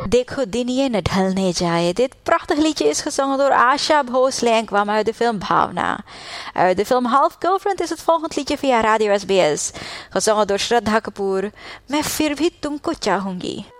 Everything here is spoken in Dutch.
Dekho din ye na ढलने जाए. Dit prachtig liedje is gezongen door Asha Bhosle en kwam uit de film Bhavna. Uit de film Half Girlfriend is het volgende liedje via Radio SBS. Gezongen door Shraddha Kapoor. मैं फिर भी तुमको चाहूंगी.